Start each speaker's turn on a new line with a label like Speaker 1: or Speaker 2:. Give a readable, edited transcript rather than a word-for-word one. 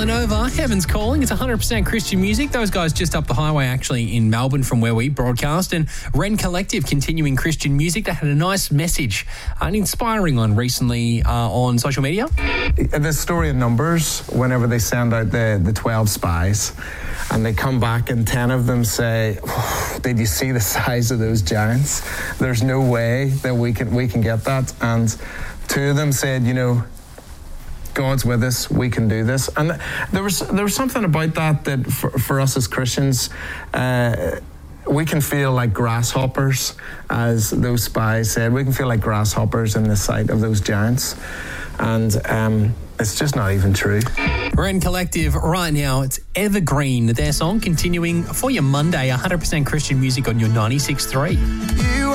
Speaker 1: Villanova, Heaven's Calling. It's 100% Christian music. Those guys just up the highway, actually, in Melbourne from where we broadcast. And Ren Collective, continuing Christian music. They had a nice message, an inspiring one recently on social media.
Speaker 2: The story of Numbers, whenever they send out the 12 spies, and they come back and 10 of them say, oh, did you see the size of those giants? There's no way that we can get that. And 2 of them said, you know, God's with us, we can do this. And there was something about that for us as Christians, we can feel like grasshoppers, as those spies said. We can feel like grasshoppers in the sight of those giants. And it's just not even true.
Speaker 1: Ren Collective, right now, it's Evergreen, their song, continuing for your Monday, 100% Christian music on your 96.3.